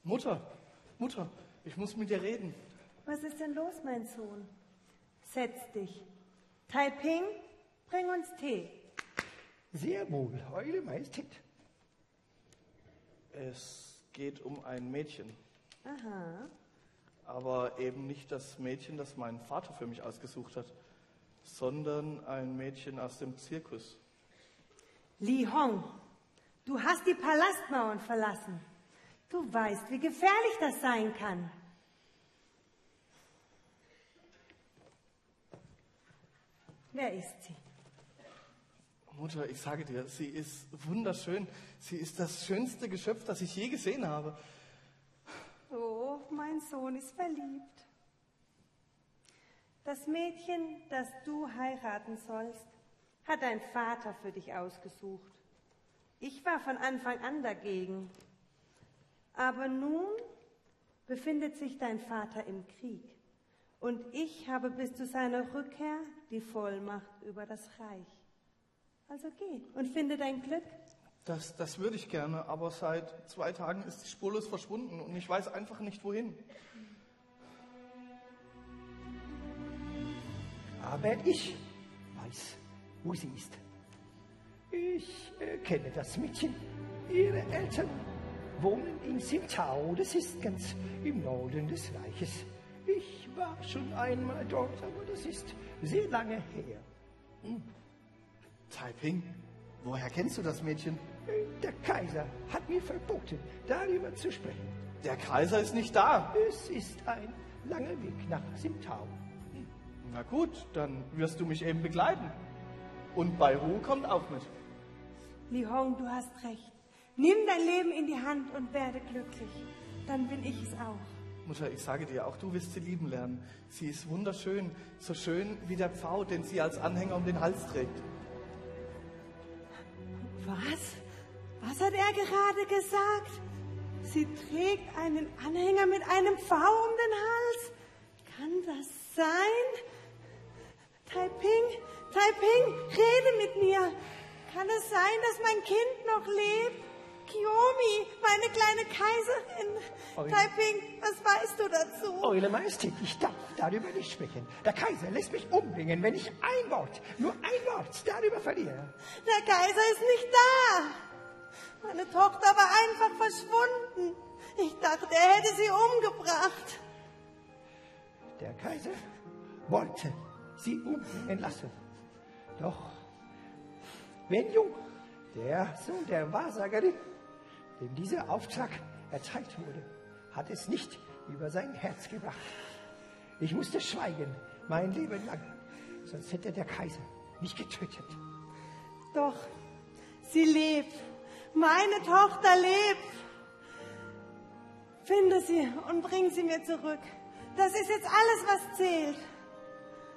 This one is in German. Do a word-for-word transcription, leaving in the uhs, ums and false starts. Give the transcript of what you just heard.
Mutter, Mutter, ich muss mit dir reden. Was ist denn los, mein Sohn? Setz dich. Taiping, bring uns Tee. Sehr wohl, Eure Majestät. Es geht um ein Mädchen. Aha. Aber eben nicht das Mädchen, das mein Vater für mich ausgesucht hat, sondern ein Mädchen aus dem Zirkus. Li Hong, du hast die Palastmauern verlassen. Du weißt, wie gefährlich das sein kann. Wer ist sie? Mutter, ich sage dir, sie ist wunderschön. Sie ist das schönste Geschöpf, das ich je gesehen habe. Oh, mein Sohn ist verliebt. Das Mädchen, das du heiraten sollst, hat dein Vater für dich ausgesucht. Ich war von Anfang an dagegen. Aber nun befindet sich dein Vater im Krieg. Und ich habe bis zu seiner Rückkehr die Vollmacht über das Reich. Also geh und finde dein Glück. Das, das würde ich gerne, aber seit zwei Tagen ist sie spurlos verschwunden und ich weiß einfach nicht, wohin. Aber ich weiß, wo sie ist. Ich äh, kenne das Mädchen. Ihre Eltern wohnen in Sintao. Das ist ganz im Norden des Reiches. Ich war schon einmal dort, aber das ist sehr lange her. Hm. Taiping, woher kennst du das Mädchen? Der Kaiser hat mir verboten, darüber zu sprechen. Der Kaiser ist nicht da. Es ist ein langer Weg nach Sintao. Na gut, dann wirst du mich eben begleiten. Und Bairu kommt auch mit. Li Hong, du hast recht. Nimm dein Leben in die Hand und werde glücklich. Dann will ich es auch. Mutter, ich sage dir, auch du wirst sie lieben lernen. Sie ist wunderschön, so schön wie der Pfau, den sie als Anhänger um den Hals trägt. Was? Was hat er gerade gesagt? Sie trägt einen Anhänger mit einem Pfau um den Hals? Kann das sein? Taiping, Taiping, rede mit mir. Kann es sein, dass mein Kind noch lebt? Kiyomi, meine kleine Kaiserin. Eule. Taiping, was weißt du dazu? Eure Majestät, ich darf darüber nicht sprechen. Der Kaiser lässt mich umbringen, wenn ich ein Wort, nur ein Wort darüber verliere. Der Kaiser ist nicht da. Meine Tochter war einfach verschwunden. Ich dachte, er hätte sie umgebracht. Der Kaiser wollte sie umbringen lassen. Doch Wenju, der Sohn der Wahrsagerin, dem dieser Auftrag erteilt wurde, hat es nicht über sein Herz gebracht. Ich musste schweigen, mein Leben lang, sonst hätte der Kaiser mich getötet. Doch, sie lebt. Meine Tochter lebt. Finde sie und bring sie mir zurück. Das ist jetzt alles, was zählt.